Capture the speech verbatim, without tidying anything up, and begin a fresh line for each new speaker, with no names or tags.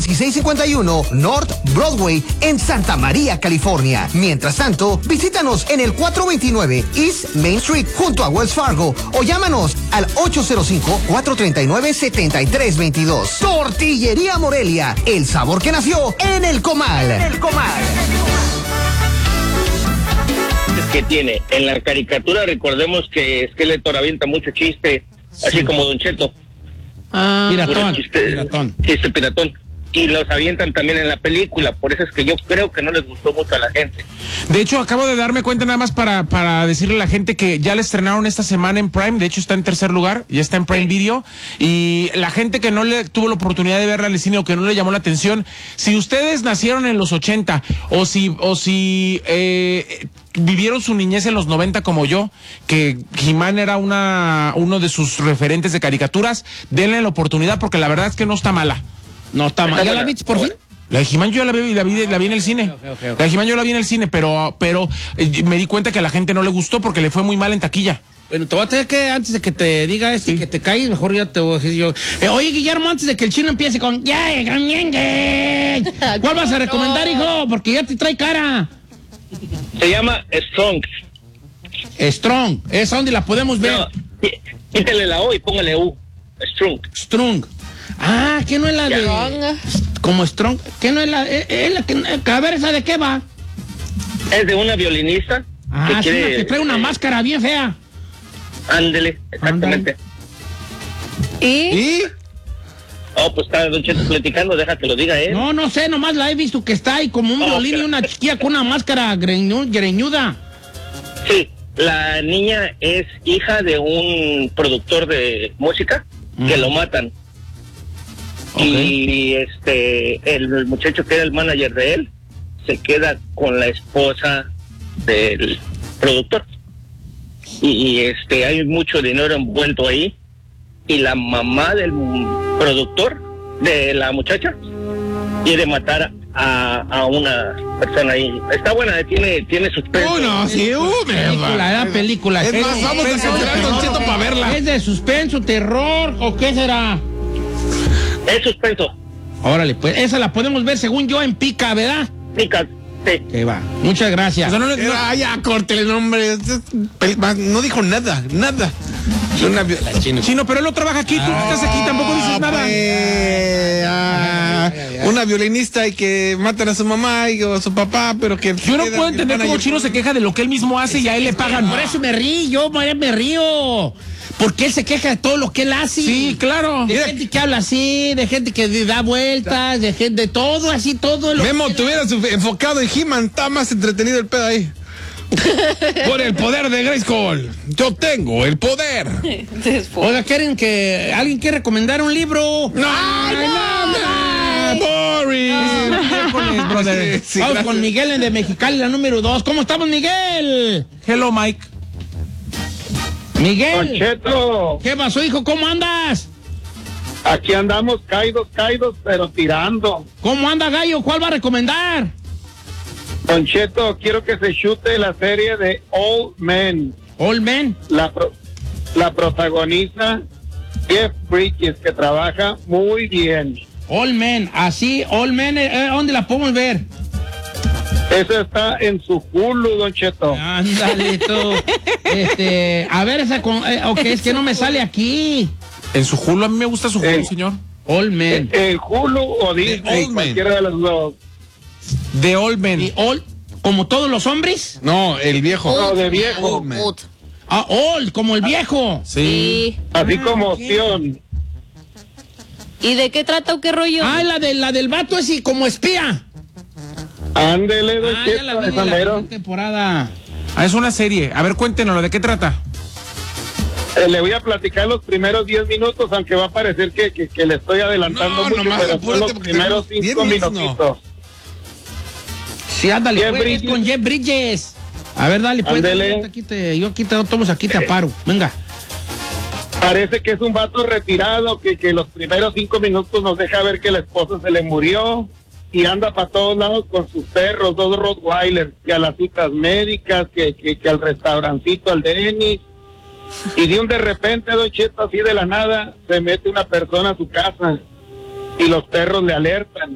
dieciséis cincuenta y uno North Broadway en Santa María, California. Mientras tanto, visítanos en el cuatrocientos veintinueve East Main Street junto a Wells Fargo o llámanos al ocho cero cinco, cuatro tres nueve, siete tres dos dos. Tortillería Morelia, el sabor que nació en el comal. En el comal.
Que tiene en la caricatura, recordemos que Skeletor avienta mucho chiste, sí, así como Don Cheto.
Ah, piratón,
chiste,
piratón.
Chiste piratón. Y los avientan también en la película, por eso es que yo creo que no les gustó mucho a la gente.
De hecho, acabo de darme cuenta nada más para, para decirle a la gente que ya la estrenaron esta semana en Prime, de hecho está en tercer lugar, ya está en Prime Video, y la gente que no le tuvo la oportunidad de verla en el cine o que no le llamó la atención, si ustedes nacieron en los ochenta o si, o si eh, vivieron su niñez en los noventa como yo, que He-Man era una, uno de sus referentes de caricaturas, denle la oportunidad porque la verdad es que no está mala. No está mal. ¿Ya la viste por fin? La de He-Man yo la vi, la vi, la vi en el cine. Okay, okay, okay. La de He-Man yo la vi en el cine, pero, pero eh, me di cuenta que a la gente no le gustó porque le fue muy mal en taquilla.
Bueno, te voy a tener que, antes de que te diga esto, sí, y que te caigas, mejor ya te voy a decir yo. Eh, oye, Guillermo, antes de que el chino empiece con ya, ¿cuál vas a recomendar, hijo? Porque ya te trae cara.
Se llama Strong.
Strong. ¿Esa dónde la podemos ver?
No, quítale la O y póngale U. Strong.
Strong. Ah, ¿qué no es la de...? Como Strong. ¿Qué no es la...? Es, es la que, a ver, ¿esa de qué va?
Es de una violinista.
Ah, que, quiere, una que trae una eh, máscara bien fea.
Ándele, exactamente.
¿Y? ¿Y?
Oh, pues está Don Cheto platicando, déjate lo diga él.
No, no sé, nomás la he visto que está ahí como un oh, violín pero... y una chiquilla con una máscara greñu, greñuda.
Sí, la niña es hija de un productor de música mm. que lo matan. Okay. Y este el muchacho que era el manager de él se queda con la esposa del productor y, y este hay mucho dinero envuelto ahí y la mamá del productor de la muchacha quiere matar a, a una persona ahí. Está buena, tiene tiene suspenso.
Oh, no, sí, uh, película, era película.
Es más, vamos a cancelar Don Cheto para verla.
¿Es de suspenso, terror o qué será?
Es suspenso.
Órale, pues esa la podemos ver según yo en Pica, ¿verdad?
Pica, sí.
Que va. Muchas gracias.
O sea, no, no, ah, ya, córtele el nombre. No dijo nada, nada. Una, chino. chino, pero él no trabaja aquí, tú ah, estás aquí, tampoco dices nada.
Pues, ah, una violinista y que matan a su mamá y a su papá, pero que...
Yo no puedo entender cómo Chino se queja de lo que él mismo hace y a él le pagan.
Por eso me río, yo me río. Porque él se queja de todo lo que él hace.
Sí, claro.
De Mira. gente que habla así, de gente que da vueltas, de gente, de todo así, todo. Lo
Memo, te hubieras enfocado en He-Man, está más entretenido el pedo ahí.
Por el poder de Grayskull, yo tengo el poder.
Oiga, ¿quieren que alguien quiere recomendar un libro?
No, Ay, no, no, no. Boring.
Brother. Sí, Vamos con Miguel en de Mexicali, la número dos. ¿Cómo estamos, Miguel?
Hello, Mike.
Miguel.
Concheto.
¿Qué pasó, hijo? ¿Cómo andas?
Aquí andamos caídos, caídos, pero tirando.
¿Cómo anda, gallo? ¿Cuál va a recomendar?
Don Cheto, quiero que se chute la serie de Old Men.
Old Men.
La, pro, la protagoniza Jeff Bridges, que trabaja muy bien.
Old Men, así, Old Men, eh, ¿dónde la podemos ver?
Eso está en su Hulu, Don Cheto.
Ándale tú. este, a ver, esa con, eh, ok, es que no me sale aquí.
En su Hulu, a mí me gusta su Hulu, el, señor.
Old Men.
El, el Hulu o Disney, cualquiera de los dos.
De Old Men.
¿Y Old, como todos los hombres?
No, el viejo.
No, de viejo.
Old,
old. Ah, Old, como el viejo.
Sí.
Así ah, como opción.
¿Y de qué trata o qué rollo?
Ah, la, de, la del vato ese como espía.
Ándele, Don
ah,
Cheto,
ya la vi la temporada.
Ah, es una serie. A ver, cuéntenos, ¿de qué trata?
Eh, le voy a platicar los primeros diez minutos, aunque va a parecer que, que, que le estoy adelantando
no,
mucho,
nomás,
pero son los primeros cinco minutitos. No.
Sí, ándale, Jeff pues, con Jeff Bridges. A ver, dale, pues. Dale, aquí te, yo aquí te tomo, aquí te aparo. Venga.
Parece que es un vato retirado que, que los primeros cinco minutos nos deja ver que la esposa se le murió y anda para todos lados con sus perros, dos Rottweilers, que a las citas médicas, que, que, que al restaurancito, al Denis. Y de un de repente, Don Cheto, así de la nada, se mete una persona a su casa y los perros le alertan.